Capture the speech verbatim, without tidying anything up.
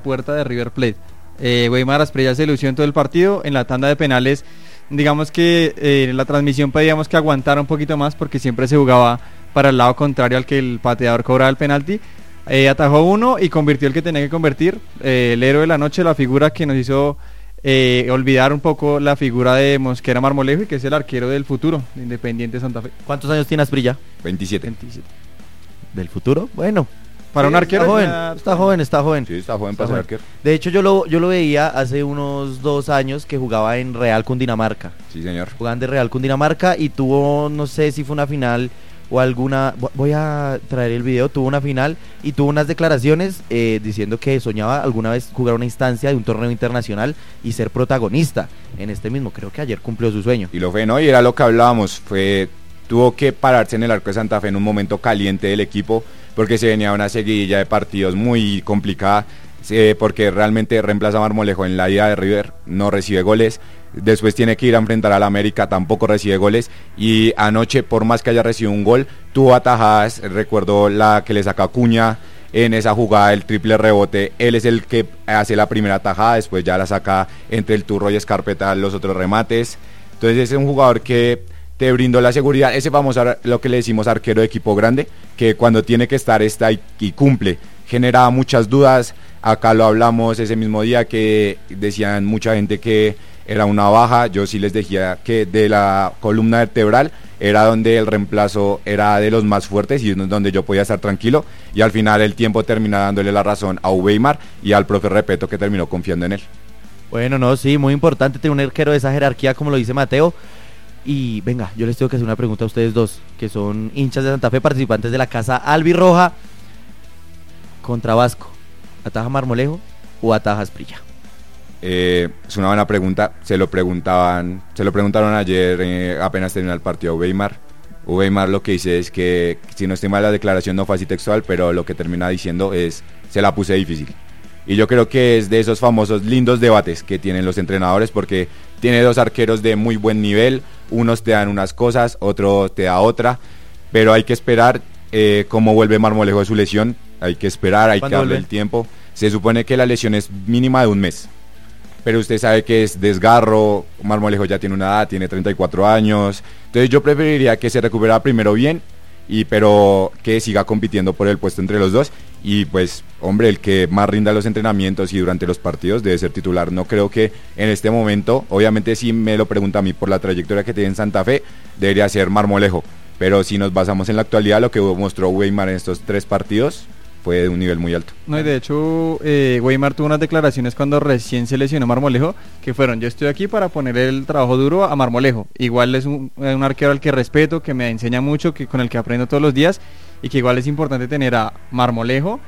puerta de River Plate. Eh, Weimar Asprilla se lució en todo el partido. En la tanda de penales, digamos que eh, en la transmisión pedíamos que aguantara un poquito más porque siempre se jugaba para el lado contrario al que el pateador cobraba el penalti. Eh, atajó uno y convirtió el que tenía que convertir. Eh, el héroe de la noche, la figura que nos hizo eh, olvidar un poco la figura de Mosquera Marmolejo, y que es el arquero del futuro de Independiente Santa Fe. ¿Cuántos años tiene Asprilla? veintisiete. veintisiete. ¿Del futuro? Bueno. Para Sí, un arquero está joven, ya... está joven, está joven. Sí, está joven Está para ser joven. arquero. De hecho, yo lo, yo lo veía hace unos dos años que jugaba en Real Cundinamarca. Sí, señor. Jugaban de Real Cundinamarca y tuvo, no sé si fue una final o alguna, voy a traer el video, tuvo una final y tuvo unas declaraciones eh, diciendo que soñaba alguna vez jugar una instancia de un torneo internacional y ser protagonista en este mismo. Creo que ayer cumplió su sueño. Y lo fue, ¿no? Y era lo que hablábamos, fue tuvo que pararse en el arco de Santa Fe en un momento caliente del equipo, porque se venía una seguidilla de partidos muy complicada, eh, porque realmente reemplaza a Marmolejo en la ida de River, no recibe goles, después tiene que ir a enfrentar al América, tampoco recibe goles, y anoche, por más que haya recibido un gol, tuvo atajadas, recuerdo la que le saca Acuña en esa jugada, el triple rebote, él es el que hace la primera tajada, después ya la saca entre el Turro y Escarpeta los otros remates, entonces es un jugador que te brindó la seguridad, ese famoso, lo que le decimos arquero de equipo grande, que cuando tiene que estar está y, y cumple, genera muchas dudas. Acá lo hablamos ese mismo día, que decían mucha gente que era una baja, yo sí les decía que de la columna vertebral era donde el reemplazo era de los más fuertes y donde yo podía estar tranquilo, y al final el tiempo termina dándole la razón a Weimar y al profe Repeto, que terminó confiando en él. Bueno, no, sí, muy importante tener un arquero de esa jerarquía, como lo dice Mateo. Y venga, yo les tengo que hacer una pregunta a ustedes dos, que son hinchas de Santa Fe, participantes de la casa albirroja. Contra Vasco, ¿ataja Marmolejo o ataja Asprilla? Eh, es una buena pregunta, se lo preguntaban, se lo preguntaron ayer eh, apenas terminó el partido a Weimar. Weimar lo que dice es que, si no estoy mal, la declaración no fue así textual, pero lo que termina diciendo es, se la puse difícil. Y yo creo que es de esos famosos lindos debates que tienen los entrenadores, porque tiene dos arqueros de muy buen nivel, unos te dan unas cosas, otro te da otra, pero hay que esperar eh, cómo vuelve Marmolejo de su lesión, hay que esperar, hay que darle vuelve? el tiempo. Se supone que la lesión es mínima de un mes, pero usted sabe que es desgarro, Marmolejo ya tiene una edad, tiene treinta y cuatro años, entonces yo preferiría que se recuperara primero bien, y pero que siga compitiendo por el puesto entre los dos, y pues hombre, el que más rinda los entrenamientos y durante los partidos debe ser titular. No creo que en este momento, obviamente si me lo pregunta a mí por la trayectoria que tiene en Santa Fe, debería ser Marmolejo, pero si nos basamos en la actualidad, lo que mostró Weimar en estos tres partidos fue de un nivel muy alto. No, y de hecho eh, Weimar tuvo unas declaraciones cuando recién se lesionó Marmolejo, que fueron: yo estoy aquí para poner el trabajo duro a Marmolejo, igual es un, un arquero al que respeto, que me enseña mucho, que con el que aprendo todos los días, y que igual es importante tener a Marmolejo